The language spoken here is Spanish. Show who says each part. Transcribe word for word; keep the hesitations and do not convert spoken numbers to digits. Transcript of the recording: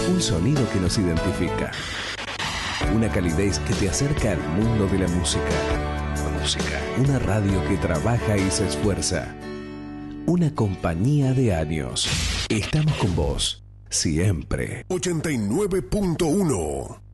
Speaker 1: Un sonido que nos identifica. Una calidez que te acerca al mundo de la música. Música. Una radio que trabaja y se esfuerza. Una compañía de años. Estamos con vos. Siempre.
Speaker 2: ochenta y nueve punto uno